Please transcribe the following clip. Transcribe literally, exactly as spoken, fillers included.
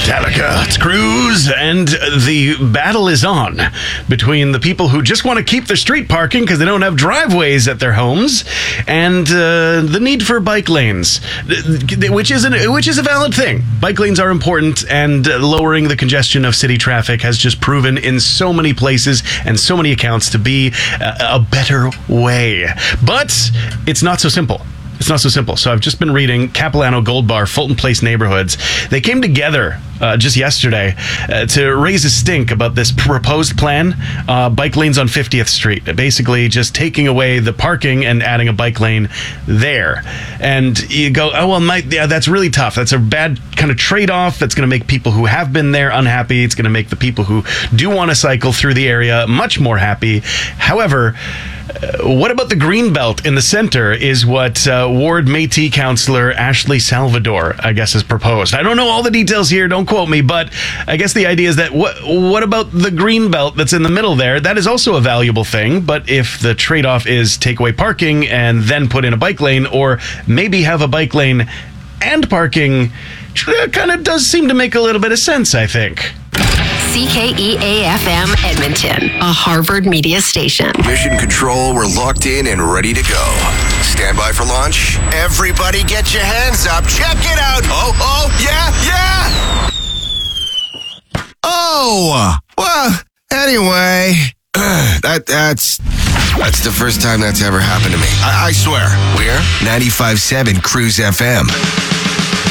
Metallica, it's Cruz, and the battle is on between the people who just want to keep their street parking because they don't have driveways at their homes, and uh, the need for bike lanes, which is, an, which is a valid thing. Bike lanes are important, and lowering the congestion of city traffic has just proven in so many places and so many accounts to be a, a better way. But it's not so simple. It's not so simple. So I've just been reading Capilano, Gold Bar, Fulton Place neighborhoods. They came together uh, just yesterday uh, to raise a stink about this proposed plan, uh, bike lanes on fiftieth Street. Basically just taking away the parking and adding a bike lane there. And you go, oh, well, my, yeah, that's really tough. That's a bad kind of trade-off. That's going to make people who have been there unhappy. It's going to make the people who do want to cycle through the area much more happy. However, Uh, what about the green belt in the center is what uh, Ward Métis councillor Ashley Salvador, I guess, has proposed. I don't know all the details here, don't quote me, but I guess the idea is that what, what about the green belt that's in the middle there? That is also a valuable thing, but if the trade-off is take away parking and then put in a bike lane, or maybe have a bike lane and parking, it kind of does seem to make a little bit of sense, I think. C K E A F M Edmonton, a Harvard media station. Mission Control, we're locked in and ready to go. Stand by for launch. Everybody get your hands up. Check it out. Oh, oh, yeah, yeah. Oh, well, anyway, that that's that's the first time that's ever happened to me. I, I swear. We're ninety-five point seven Cruise F M.